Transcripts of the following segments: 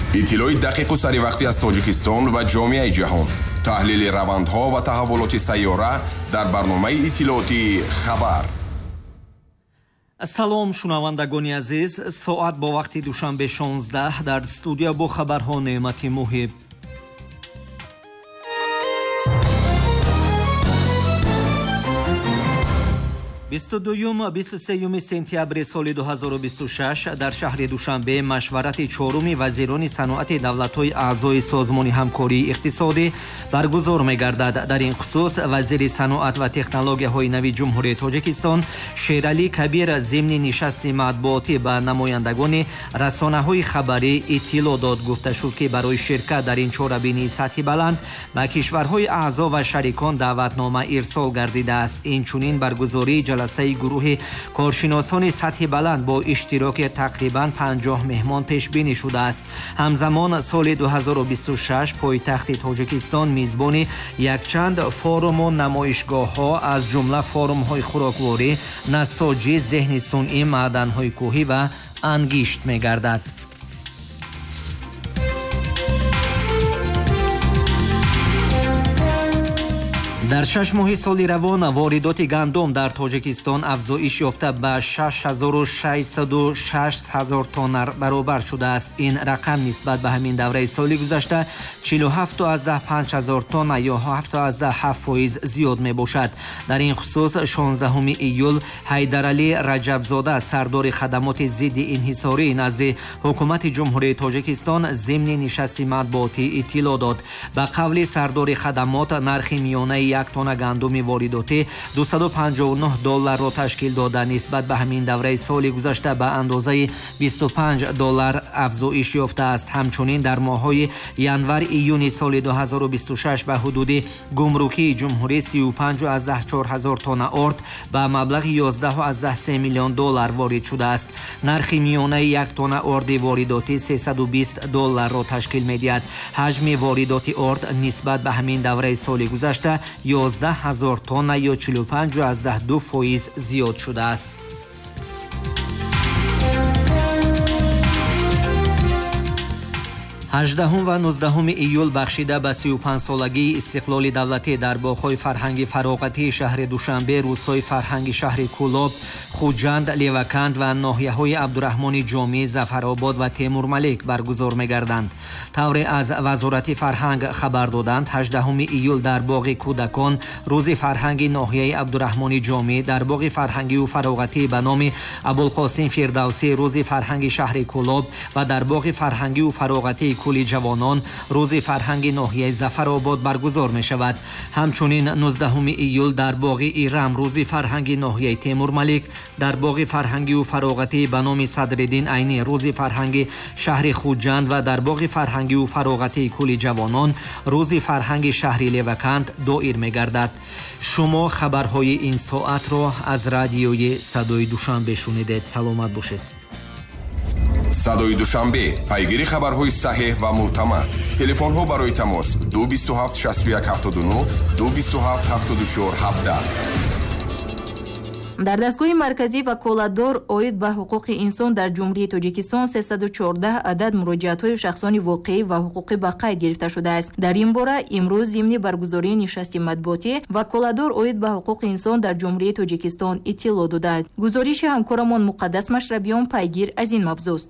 иттилои дақиқу саривақтӣ аз Тоҷикистон ва ҷомеаи ҷаҳон. таҳлили равандҳо ва таҳаввулоти сайёра дар барномаи иттилооти хабар. салом шунавандагони азиз, соат бо вақти душанбе 16 дар студия бо хабарҳо Неъмати Муҳиб. 22-23 сентябри соли 2026 дар шаҳри Душанбе машварати чоруми вазирони саноати давлатҳои аъзои созмони ҳамкории иқтисодӣ баргузор мегардад. Дар ин хусус вазири саноат ва технологияҳои нави ҷумҳурии Тоҷикистон Шералӣ Кабир зимни нишасти матбуотӣ ба намояндагони расонаҳои хабарӣ иттилоъ дод. Гуфта шуд ки барои ширкат дар ин чорабинии сатҳи баланд ба кишварҳои аъзо ва шарикон даъватнома ирсол гардидааст. Инчунин баргузории ҷаласаи гурӯҳи коршиносони сатҳи баланд бо иштироки тақрибан 50 меҳмон пешбинӣ шудааст. ҳамзамон соли 2026 пойтахти Тоҷикистон мизбони якчанд форуму намоишгоҳҳо аз ҷумла форумҳои хӯрокворӣ, насоҷӣ, зеҳни сунъӣ, маъданҳои кӯҳӣ ва ангишт мегардад. дар 6 моҳи соли равон воридоти гандум дар Тоҷикистон афзоиш ёфта ба 6606 тонна баробар шудааст. Ин рақам нисбат ба ҳамин давраи соли гузашта 47500 тонна ё 7.7% зиёд мебошад. дар ин хусус 16 июл Ҳайдаралӣ Раҷабзода, сардори хадамоти зидди инҳисорӣ назди ҳукумати ҷумҳурии Тоҷикистон зимни нишасти матбуотӣ иттилоъ дод. ба қавли сардори хадамот, нархи миёнаи як тонна гандуми воридотӣ $259 ташкил дода, нисбат ба ҳамин давраи соли гузашта ба андозаи $25 афзоиш ёфтааст. ҳамчунин дар моҳҳои январ-июни соли 2026 ба ҳудуди гумрукии ҷумҳурӣ 35,4 тонна орд ба маблағи $11.3 миллион ворид шудааст. нархи миёнаи як тонна орди воридотӣ $320 ташкил медиҳад. ҳаҷми воридоти орд нисбат ба ҳамин давраи соли гузашта 11000 тонна ё 45.2% зиёд шудааст. ҳаждаҳум ва 19 июл бахшида ба 35-солагии истиқлоли давлатӣ дар боғҳои фарҳанги фароғатии шаҳри Душанбе рӯзҳои фарҳанги шаҳри Кӯлоб, Хуҷанд, Леваканд ва ноҳияҳои Абдурахмони Ҷомӣ, Зафаробод ва Темурмалик баргузор мегарданд. тавре аз Вазорати фарҳанг хабар доданд, 18 июл дар боғи кӯдакон рӯзи фарҳанги ноҳияи Абдурахмони Ҷомӣ, дар боғи фарҳангию фароғатӣ ба номи Абулқосим Фирдавсӣ рӯзи фарҳанги шаҳри Кӯлоб ва дар боғи фарҳангию фароғатии кӯли ҷавонон рӯзи фарҳанги ноҳияи Зафаробод баргузор мешавад. ҳамчунин 19 июл дар боғи Ирам рӯзи фарҳанги ноҳияи Темурмалик, дар боғи фарҳангию фароғатӣ ба номи Садриддин Айнӣ рӯзи фарҳанги шаҳри Хуҷанд ва дар боғи фарҳангию фароғатии кӯли ҷавонон рӯзи фарҳанги шаҳри Леваканд доир мегардад. шумо хабарҳои ин соатро аз радиои Садои Душанбе шунидед. саломат бошед. Садои Душанбе, пайгири хабарҳои саҳеҳ ва мӯътамад. телефонҳо барои тамос 227 61 79 227 74 17. дар дастгоҳи марказӣ ваколатдор оид ба ҳуқуқи инсон дар ҷумҳурии Тоҷикистон 314 адад муроҷиатҳои шахсони воқеӣ ва ҳуқуқӣ ба қайд гирифта шудааст. дар ин бора имрӯз зимни баргузории нишасти матбуотӣ ваколатдор оид ба ҳуқуқи инсон дар ҷумҳурии Тоҷикистон иттилоъ додааст. гузориши ҳамкорамон Муқаддас Машрабиён пайгир аз ин мавзӯст.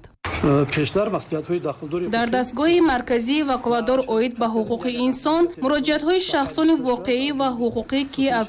дар дастгоҳи марказӣ ваколатдор оид ба ҳуқуқи инсон муроҷиатҳои шахсони воқеӣ ва ҳуқуқӣ ки аз